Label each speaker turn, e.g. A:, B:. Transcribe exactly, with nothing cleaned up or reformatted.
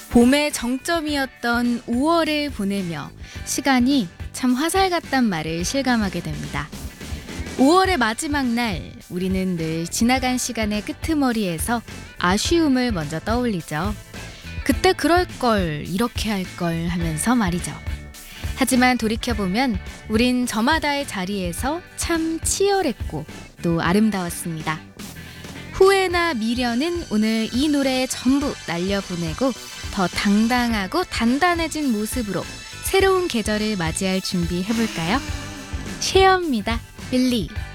A: 봄의 정점이었던 오월을 보내며 시간이 참 화살 같단 말을 실감하게 됩니다. 오월의 마지막 날, 우리는 늘 지나간 시간의 끄트머리에서 아쉬움을 먼저 떠올리죠. 그때 그럴 걸, 이렇게 할 걸 하면서 말이죠. 하지만 돌이켜보면 우린 저마다의 자리에서 참 치열했고 또 아름다웠습니다. 후회나 미련은 오늘 이 노래에 전부 날려보내고 더 당당하고 단단해진 모습으로 새로운 계절을 맞이할 준비 해볼까요? 쉐어입니다. 빌리.